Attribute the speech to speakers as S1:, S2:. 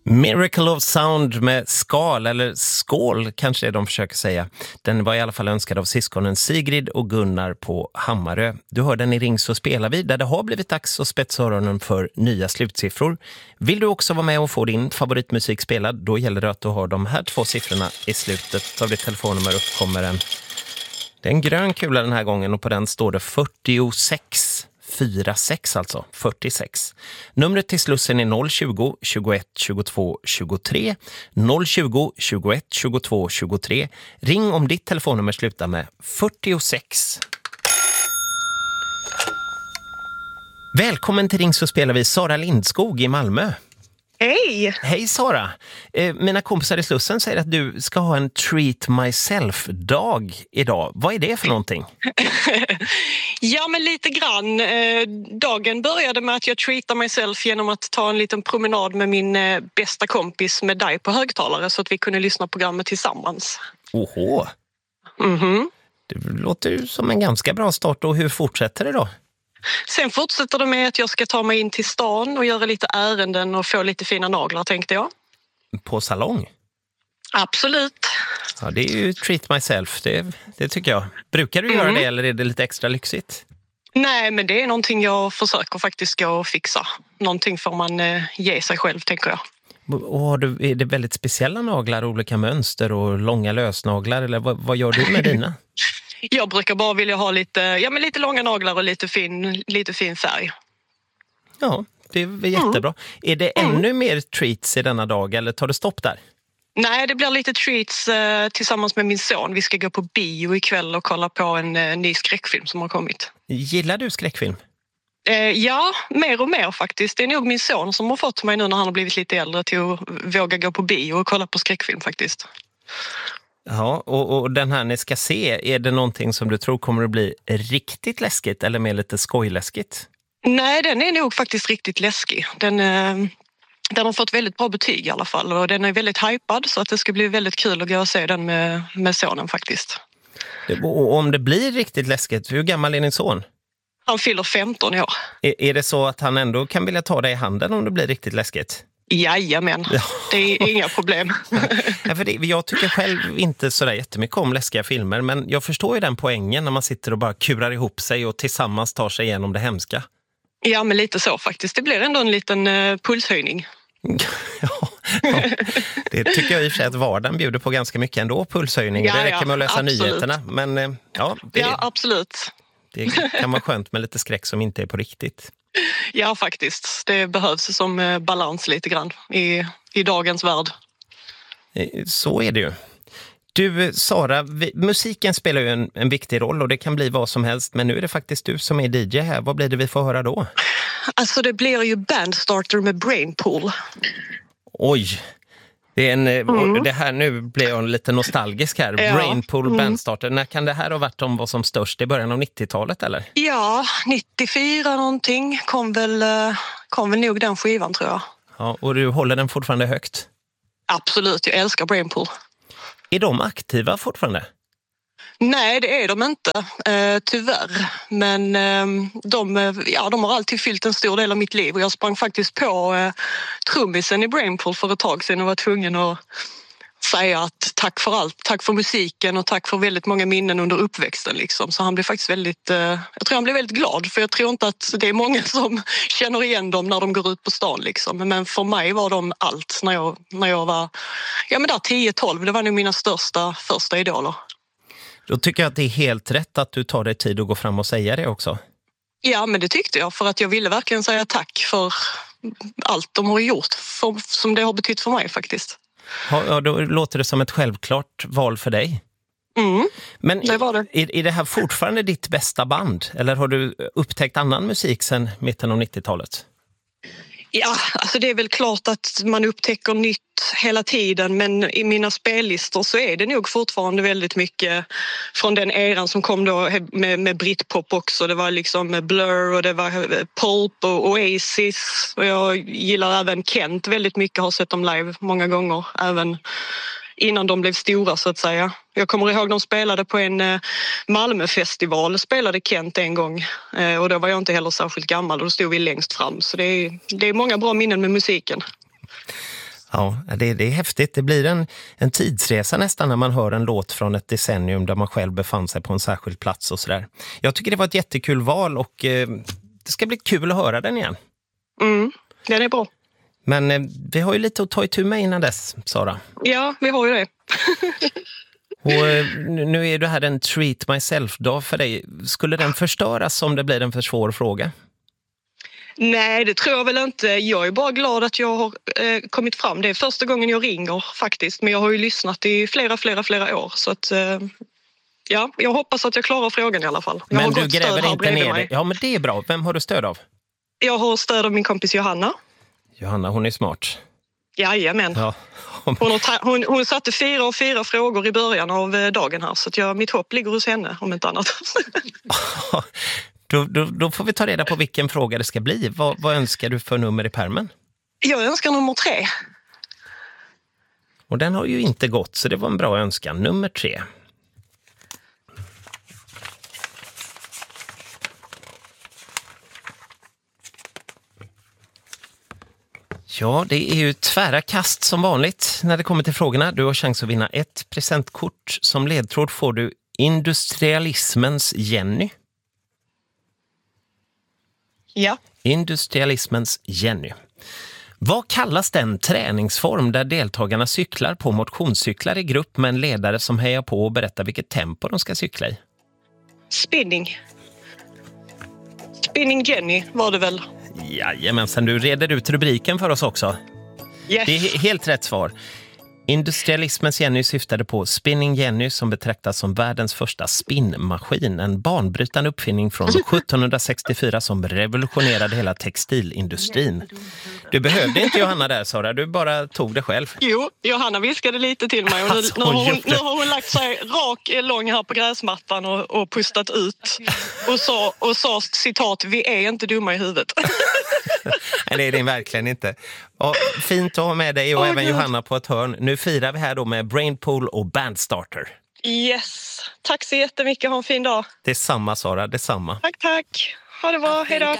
S1: Miracle of Sound med skal, eller skål kanske är de försöker säga. Den var i alla fall önskad av syskonen Sigrid och Gunnar på Hammarö. Du hör den i Ring så spelar vi, där det har blivit dags att spetsa öronen för nya slutsiffror. Vill du också vara med och få din favoritmusik spelad, då gäller det att du har de här 2 siffrorna i slutet av ditt telefonnummer. Uppkommer det är en grön kula den här gången och på den står det 4646, alltså 46. Numret till Slussen är 020 21 22 23. 020 21 22 23. Ring om ditt telefonnummer slutar med 46. Välkommen till Ring så spelar vi, Sara Lindskog i Malmö.
S2: Hej!
S1: Hej Sara! Mina kompisar i Slussen säger att du ska ha en treat myself-dag idag. Vad är det för någonting?
S2: Ja, men lite grann. Dagen började med att jag treatar myself genom att ta en liten promenad med min bästa kompis med dig på högtalare så att vi kunde lyssna på programmet tillsammans.
S1: Oho!
S2: Mhm.
S1: Det låter ju som en ganska bra start, och hur fortsätter det då?
S2: Sen fortsätter det med att jag ska ta mig in till stan och göra lite ärenden och få lite fina naglar, tänkte jag.
S1: På salong?
S2: Absolut.
S1: Ja, det är ju treat myself, det tycker jag. Brukar du göra det, eller är det lite extra lyxigt?
S2: Nej, men det är någonting jag försöker faktiskt gå och fixa. Någonting får man ge sig själv, tänker jag.
S1: Och är det väldigt speciella naglar, olika mönster och långa lösnaglar, eller vad gör du med dina?
S2: Jag brukar bara vilja ha lite långa naglar och lite fin färg.
S1: Ja, det är jättebra. Är det ännu mer treats i denna dag, eller tar det stopp där? Nej,
S2: det blir lite treats tillsammans med min son. Vi ska gå på bio ikväll och kolla på en ny skräckfilm som har kommit.
S1: Gillar du skräckfilm?
S2: Ja, mer och mer faktiskt. Det är nog min son som har fått mig nu när han har blivit lite äldre till att våga gå på bio och kolla på skräckfilm faktiskt.
S1: Ja, och den här ni ska se, är det någonting som du tror kommer att bli riktigt läskigt eller mer lite skojläskigt?
S2: Nej, den är nog faktiskt riktigt läskig. Den har fått väldigt bra betyg i alla fall, och den är väldigt hypad, så att det ska bli väldigt kul att gå och se den med sonen faktiskt.
S1: Och om det blir riktigt läskigt, hur gammal är din son?
S2: Han fyller 15 år.
S1: Är det så att han ändå kan vilja ta dig i handen om det blir riktigt läskigt?
S2: Jajamän, det är inga problem.
S1: Ja, för jag tycker själv inte sådär jättemycket om läskiga filmer, men jag förstår ju den poängen när man sitter och bara kurar ihop sig och tillsammans tar sig igenom det hemska.
S2: Ja, men lite så faktiskt. Det blir ändå en liten pulshöjning.
S1: Ja, det tycker jag i och för sig att vardagen bjuder på ganska mycket ändå, pulshöjning. Det räcker med att läsa
S2: absolut.
S1: nyheterna, men
S2: ja, absolut.
S1: Det kan vara skönt med lite skräck som inte är på riktigt.
S2: Ja, faktiskt. Det behövs som balans lite grann i dagens värld.
S1: Så är det ju. Du, Sara, musiken spelar ju en viktig roll, och det kan bli vad som helst, men nu är det faktiskt du som är DJ här. Vad blir det vi får höra då?
S2: Alltså, det blir ju Bandstarter med Brainpool.
S1: Oj, det är det här, nu blir jag lite nostalgisk här. Ja. Brainpool, Bandstarter. När kan det här ha varit om vad som störst? I början av 90-talet, eller? Ja,
S2: 94 någonting kom väl nog den skivan, tror jag.
S1: Ja, och du håller den fortfarande högt?
S2: Absolut, jag älskar Brainpool.
S1: Är de aktiva fortfarande?
S2: Nej, det är de inte, tyvärr. Men de har alltid fyllt en stor del av mitt liv. Och jag sprang faktiskt på trummisen i Brainpool för ett tag sedan och var tvungen att säga att tack för allt. Tack för musiken och tack för väldigt många minnen under uppväxten. Liksom. Så han blev faktiskt jag tror han blev väldigt glad. För jag tror inte att det är många som känner igen dem när de går ut på stan. Liksom. Men för mig var de allt när jag var där 10-12. Det var nog mina första idoler.
S1: Då tycker jag att det är helt rätt att du tar dig tid att gå fram och säga det också.
S2: Ja, men det tyckte jag, för att jag ville verkligen säga tack för allt de har gjort, som det har betytt för mig faktiskt.
S1: Ja, då låter det som ett självklart val för dig. Men
S2: det var det.
S1: Är det här fortfarande ditt bästa band? Eller har du upptäckt annan musik sedan mitten av 90-talet?
S2: Ja, alltså det är väl klart att man upptäcker nytt hela tiden, men i mina spellistor så är det nog fortfarande väldigt mycket från den eran som kom då med Britpop också. Det var liksom Blur och det var Pulp och Oasis, och jag gillar även Kent väldigt mycket, har sett dem live många gånger, även innan de blev stora så att säga. Jag kommer ihåg de spelade på en Malmöfestival, spelade Kent en gång, och då var jag inte heller särskilt gammal och då stod vi längst fram, så det är många bra minnen med musiken.
S1: Ja, det är häftigt. Det blir en tidsresa nästan när man hör en låt från ett decennium där man själv befann sig på en särskild plats och sådär. Jag tycker det var ett jättekul val och det ska bli kul att höra den igen.
S2: Det är bra.
S1: Men vi har ju lite att ta itu med innan dess, Sara.
S2: Ja, vi har ju det.
S1: Och nu är det här en treat myself-dag för dig. Skulle den förstöras om det blir en för svår fråga?
S2: Nej, det tror jag väl inte. Jag är bara glad att jag har kommit fram. Det är första gången jag ringer faktiskt. Men jag har ju lyssnat i flera år. Så att, ja, jag hoppas att jag klarar frågan i alla fall. Jag
S1: men
S2: har
S1: du gräver inte ner dig. Ja, men det är bra. Vem har du stöd av?
S2: Jag har stöd av min kompis Johanna.
S1: Johanna, hon är smart.
S2: Jajamän.
S1: Ja.
S2: Hon satte 4 av 4 frågor i början av dagen här. Så att mitt hopp ligger hos henne, om inte annat.
S1: Då får vi ta reda på vilken fråga det ska bli. Vad önskar du för nummer i pärmen?
S2: Jag önskar nummer 3.
S1: Och den har ju inte gått, så det var en bra önskan. Nummer 3. Ja, det är ju tvära kast som vanligt när det kommer till frågorna. Du har chans att vinna ett presentkort. Som ledtråd får du Industrialismens Jenny.
S2: Ja.
S1: Industrialismens Jenny. Vad kallas den träningsform där deltagarna cyklar på motionscyklar i grupp med en ledare som hejar på och berättar vilket tempo de ska cykla i?
S2: Spinning. Spinning Jenny var det väl?
S1: Jajamensan, du reder ut rubriken för oss också.
S2: Yes.
S1: Det är helt rätt svar. Industrialismens Jenny syftade på Spinning Jenny som betraktas som världens första spinnmaskin. En banbrytande uppfinning från 1764 som revolutionerade hela textilindustrin. Du behövde inte Johanna där, Sara. Du bara tog det själv.
S2: Jo, Johanna viskade lite till mig och nu har hon lagt sig lång här på gräsmattan och pustat ut och sa citat, vi är inte dumma i huvudet.
S1: Nej, det är det verkligen inte. Och fint att ha med dig och även Johanna på ett hörn. Nu firar vi här då med Brainpool och Bandstarter.
S2: Yes, tack så jättemycket. Ha en fin dag.
S1: Detsamma, Sara, detsamma.
S2: Tack. Ha det bra, hej då.